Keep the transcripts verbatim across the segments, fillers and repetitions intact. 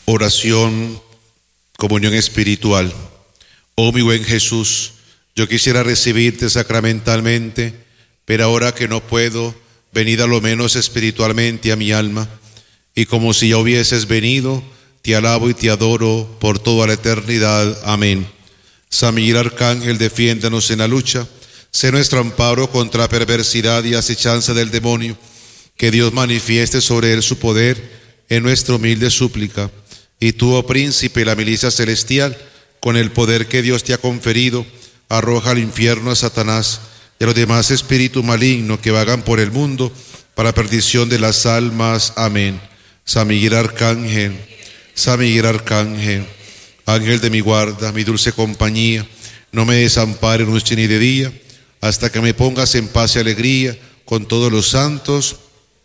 Oración, comunión espiritual. Oh mi buen Jesús, yo quisiera recibirte sacramentalmente, pero ahora que no puedo, venid a lo menos espiritualmente a mi alma, y como si ya hubieses venido, te alabo y te adoro por toda la eternidad. Amén. San Miguel Arcángel, defiéndanos en la lucha, sé nuestro amparo contra la perversidad y acechanza del demonio, que Dios manifieste sobre él su poder en nuestra humilde súplica. Y tú, oh príncipe de la milicia celestial, con el poder que Dios te ha conferido, arroja al infierno a Satanás y a los demás espíritus malignos que vagan por el mundo para perdición de las almas. Amén. San Miguel Arcángel, San Miguel Arcángel, ángel de mi guarda, mi dulce compañía, no me desampare noche ni de día, hasta que me pongas en paz y alegría con todos los santos.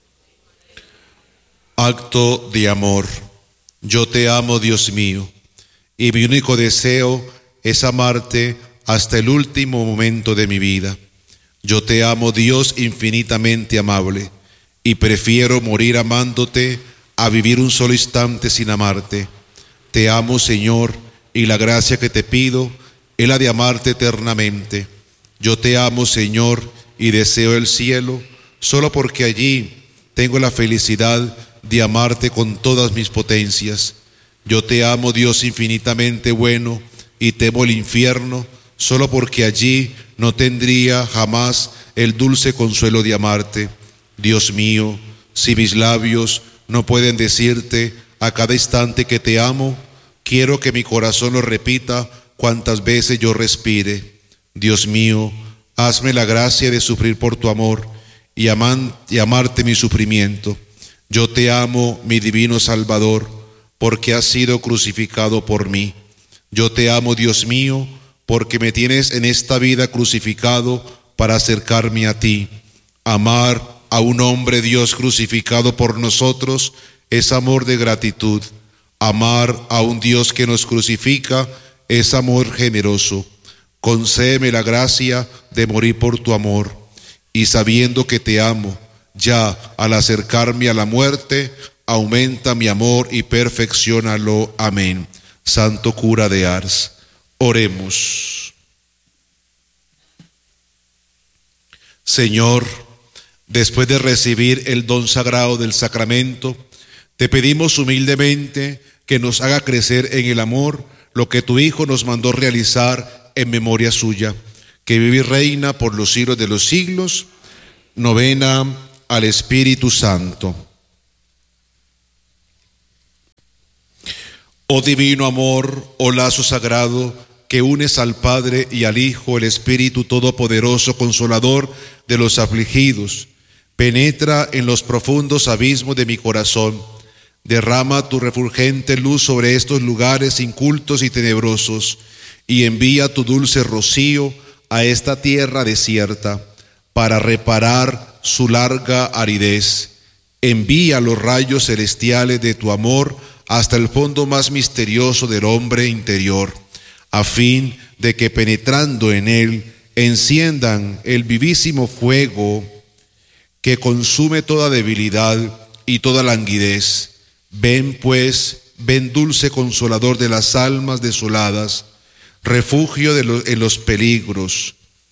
Acto de amor. Yo te amo, Dios mío, y mi único deseo es amarte hasta el último momento de mi vida. Yo te amo, Dios infinitamente amable, y prefiero morir amándote a vivir un solo instante sin amarte. Te amo, Señor, y la gracia que te pido es la de amarte eternamente. Yo te amo, Señor, y deseo el cielo, solo porque allí tengo la felicidad de amarte con todas mis potencias. Yo te amo, Dios infinitamente bueno, y temo el infierno, solo porque allí no tendría jamás el dulce consuelo de amarte. Dios mío, si mis labios no pueden decirte a cada instante que te amo, quiero que mi corazón lo repita cuantas veces yo respire. Dios mío, hazme la gracia de sufrir por tu amor y, aman, y amarte mi sufrimiento. Yo te amo, mi divino Salvador, porque has sido crucificado por mí. Yo te amo, Dios mío, porque me tienes en esta vida crucificado para acercarme a ti. Amar a un hombre, Dios, crucificado por nosotros es amor de gratitud. Amar a un Dios que nos crucifica es amor generoso. Concédeme la gracia de morir por tu amor, y sabiendo que te amo, ya al acercarme a la muerte, aumenta mi amor y perfecciónalo. Amén. Santo cura de Ars, oremos. Señor, después de recibir el don sagrado del sacramento, te pedimos humildemente que nos haga crecer en el amor lo que tu Hijo nos mandó realizar en memoria suya, que vive y reina por los siglos de los siglos. Novena al Espíritu Santo. Oh divino amor, oh lazo sagrado, que unes al Padre y al Hijo, el Espíritu Todopoderoso, Consolador de los afligidos, penetra en los profundos abismos de mi corazón, derrama tu refulgente luz sobre estos lugares incultos y tenebrosos, y envía tu dulce rocío a esta tierra desierta, para reparar su larga aridez. Envía los rayos celestiales de tu amor hasta el fondo más misterioso del hombre interior, a fin de que penetrando en él enciendan el vivísimo fuego que consume toda debilidad y toda languidez. Ven pues, ven dulce consolador de las almas desoladas, refugio de los, en los peligros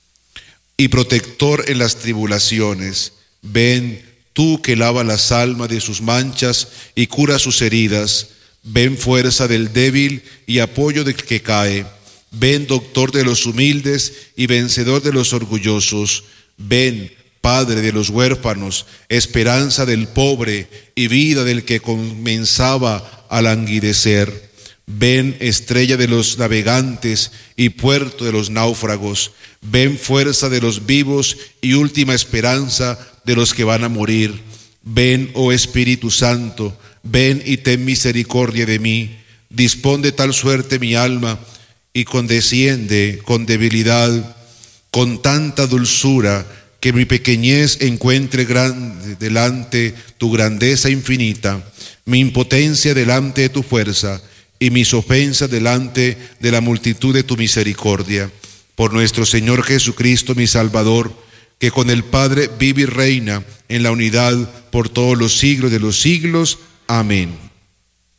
y protector en las tribulaciones. Ven tú que lava las almas de sus manchas y cura sus heridas. Ven fuerza del débil y apoyo del que cae. Ven doctor de los humildes y vencedor de los orgullosos. Ven Padre de los huérfanos, esperanza del pobre y vida del que comenzaba a languidecer. Ven estrella de los navegantes y puerto de los náufragos. Ven fuerza de los vivos y última esperanza de los que van a morir. Ven, oh Espíritu Santo, ven y ten misericordia de mí. Dispón de tal suerte mi alma y condesciende con debilidad, con tanta dulzura, que mi pequeñez encuentre grande delante tu grandeza infinita, mi impotencia delante de tu fuerza y mis ofensas delante de la multitud de tu misericordia. Por nuestro Señor Jesucristo, mi Salvador, que con el Padre vive y reina en la unidad por todos los siglos de los siglos. Amén.